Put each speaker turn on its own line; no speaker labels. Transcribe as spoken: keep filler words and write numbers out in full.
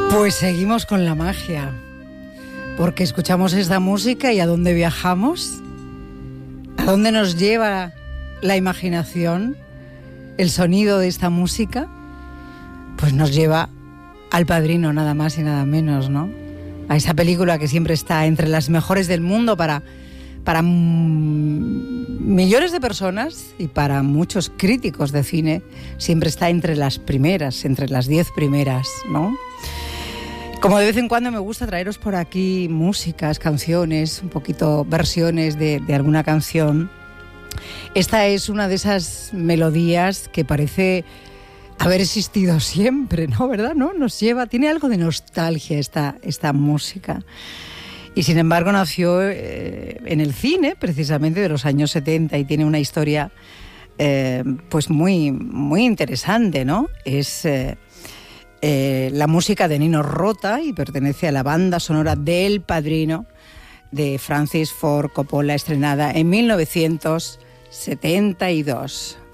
Pues seguimos con la magia, porque escuchamos esta música y ¿a dónde viajamos? ¿A dónde nos lleva la imaginación? El sonido de esta música, pues nos lleva al Padrino, nada más y nada menos, ¿no? A esa película que siempre está entre las mejores del mundo para, para millones de personas y para muchos críticos de cine, siempre está entre las primeras, entre las diez primeras, ¿no? Como de vez en cuando me gusta traeros por aquí músicas, canciones, un poquito versiones de, de alguna canción. Esta es una de esas melodías que parece haber existido siempre, ¿no? ¿Verdad? ¿No? Nos lleva, tiene algo de nostalgia esta, esta música. Y sin embargo nació eh, en el cine, precisamente de los años setenta, y tiene una historia eh, pues muy, muy interesante, ¿no? Es eh, eh, la música de Nino Rota y pertenece a la banda sonora del Padrino de Francis Ford Coppola, estrenada en mil novecientos setenta y dos.